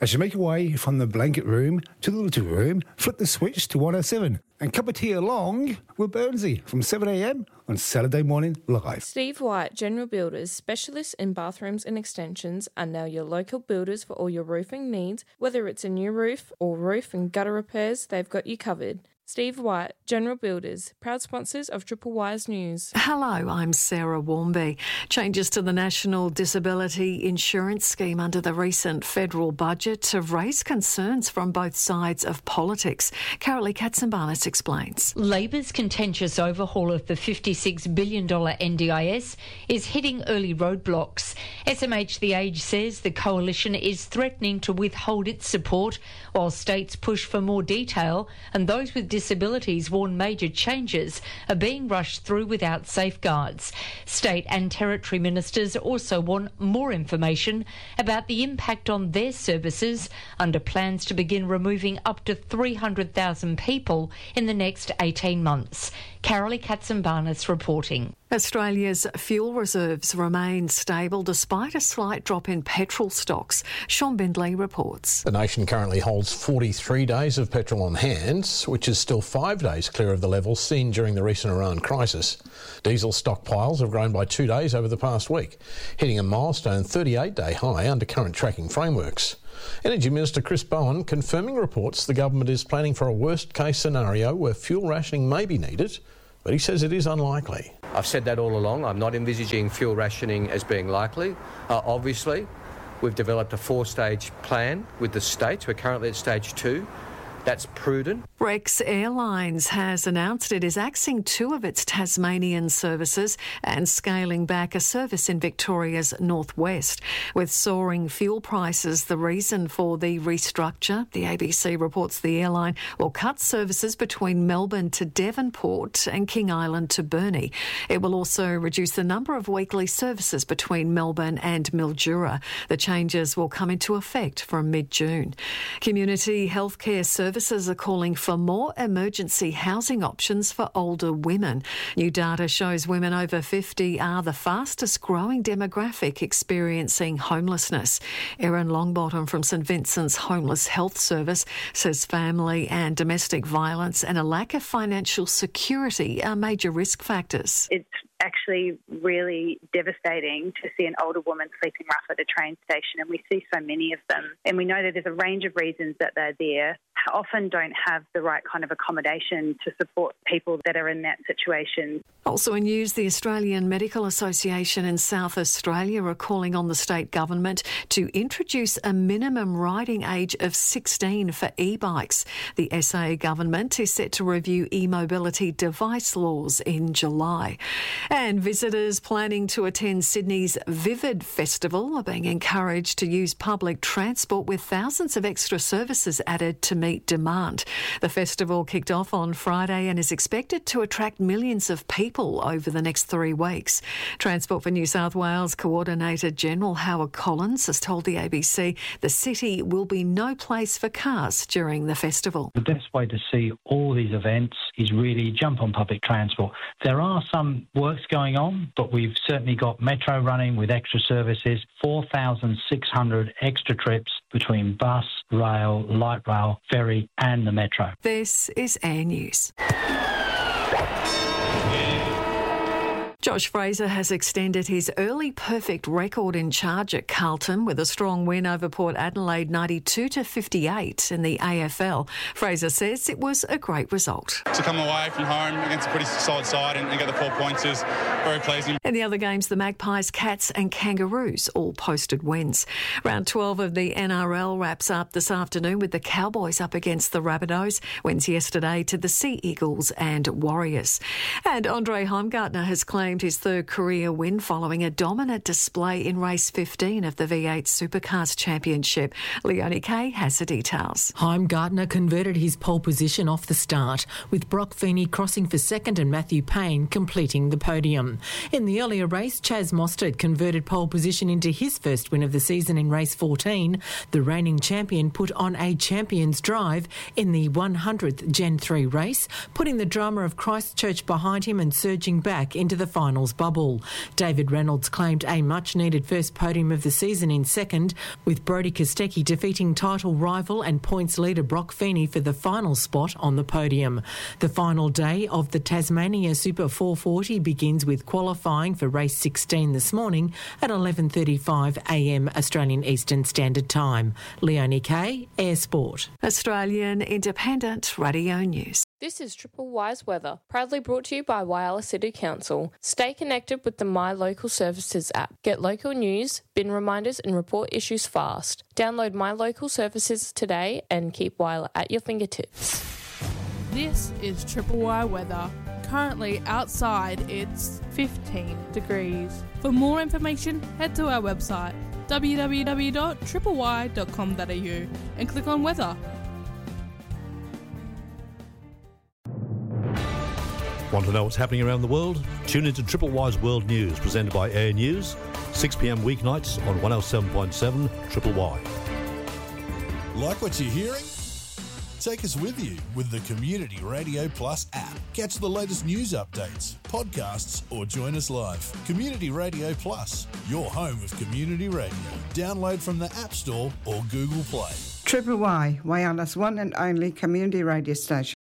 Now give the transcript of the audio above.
As you make your way from the blanket room to the little room, flip the switch to 107 and cup of tea along with Burnsy from 7am on Saturday Morning Live. Steve White General Builders, specialists in bathrooms and extensions, are now your local builders for all your roofing needs. Whether it's a new roof or roof and gutter repairs, they've got you covered. Steve White, General Builders, proud sponsors of Triple Wise News. Hello, I'm Sarah Warmby. Changes to the National Disability Insurance Scheme under the recent federal budget have raised concerns from both sides of politics. Carolee Katzenbarnis explains. Labor's contentious overhaul of the $56 billion NDIS is hitting early roadblocks. SMH The Age says the coalition is threatening to withhold its support while states push for more detail, and those with disabilities warn major changes are being rushed through without safeguards. State and territory ministers also want more information about the impact on their services under plans to begin removing up to 300,000 people in the next 18 months. Carolee Katzenbarnis reporting. Australia's fuel reserves remain stable despite a slight drop in petrol stocks. Sean Bindley reports. The nation currently holds 43 days of petrol on hand, which is still 5 days clear of the levels seen during the recent Iran crisis. Diesel stockpiles have grown by 2 days over the past week, hitting a milestone 38-day high under current tracking frameworks. Energy Minister Chris Bowen confirming reports the government is planning for a worst-case scenario where fuel rationing may be needed, but he says it is unlikely. I've said that all along. I'm not envisaging fuel rationing as being likely. Obviously, we've developed a 4-stage plan with the states. We're currently at stage 2. That's prudent. Rex Airlines has announced it is axing 2 of its Tasmanian services and scaling back a service in Victoria's northwest. With soaring fuel prices the reason for the restructure, the ABC reports the airline will cut services between Melbourne to Devonport and King Island to Burnie. It will also reduce the number of weekly services between Melbourne and Mildura. The changes will come into effect from mid-June. Community healthcare services are calling for more emergency housing options for older women. New data shows women over 50 are the fastest growing demographic experiencing homelessness. Erin Longbottom from St Vincent's Homeless Health Service says family and domestic violence and a lack of financial security are major risk factors. It's actually really devastating to see an older woman sleeping rough at a train station, and we see so many of them. And we know that there's a range of reasons that they're there. Often don't have the right kind of accommodation to support people that are in that situation. Also in news, the Australian Medical Association in South Australia are calling on the state government to introduce a minimum riding age of 16 for e-bikes. The SA government is set to review e-mobility device laws in July. And visitors planning to attend Sydney's Vivid Festival are being encouraged to use public transport with thousands of extra services added to meet demand. The festival kicked off on Friday and is expected to attract millions of people over the next 3 weeks. Transport for New South Wales Coordinator General Howard Collins has told the ABC the city will be no place for cars during the festival. The best way to see all these events is really jump on public transport. There are some works going on, but we've certainly got Metro running with extra services, 4,600 extra trips between bus, rail, light rail, ferry and the Metro. This is Air News. Josh Fraser has extended his early perfect record in charge at Carlton with a strong win over Port Adelaide 92-58 in the AFL. Fraser says it was a great result. To come away from home against a pretty solid side and get the 4 points is very pleasing. In the other games, the Magpies, Cats and Kangaroos all posted wins. Round 12 of the NRL wraps up this afternoon with the Cowboys up against the Rabbitohs. Wins yesterday to the Sea Eagles and Warriors. And Andre Heimgartner has claimed his 3rd career win following a dominant display in race 15 of the V8 Supercars Championship. Leonie Kay has the details. Heimgartner converted his pole position off the start, with Brock Feeney crossing for second and Matthew Payne completing the podium. In the earlier race, Chaz Mostert converted pole position into his first win of the season in race 14. The reigning champion put on a champion's drive in the 100th Gen 3 race, putting the drama of Christchurch behind him and surging back into the final finals bubble. David Reynolds claimed a much-needed first podium of the season in second, with Brodie Kostecki defeating title rival and points leader Brock Feeney for the final spot on the podium. The final day of the Tasmania Super 440 begins with qualifying for race 16 this morning at 11:35am Australian Eastern Standard Time. Leonie Kay, Air Sport. Australian Independent Radio News. This is Triple Y's weather, proudly brought to you by Whyalla City Council. Stay connected with the My Local Services app. Get local news, bin reminders and report issues fast. Download My Local Services today and keep Whyalla at your fingertips. This is Triple Y weather. Currently outside it's 15 degrees. For more information, head to our website www.tripley.com.au and click on weather. Want to know what's happening around the world? Tune into Triple Y's World News, presented by Air News, 6 p.m. weeknights on 107.7 Triple Y. Like what you're hearing? Take us with you with the Community Radio Plus app. Catch the latest news updates, podcasts, or join us live. Community Radio Plus, your home of community radio. Download from the App Store or Google Play. Triple Y, Whyalla's one and only community radio station.